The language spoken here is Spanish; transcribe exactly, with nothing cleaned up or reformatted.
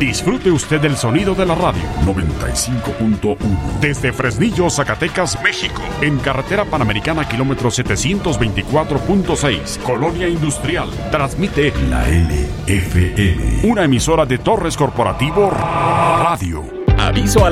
Disfrute usted del sonido de la radio. noventa y cinco punto uno. Desde Fresnillo, Zacatecas, México. En carretera Panamericana, kilómetro setecientos veinticuatro punto seis. Colonia Industrial. Transmite La L F M. Una emisora de Torres Corporativo Radio. Aviso a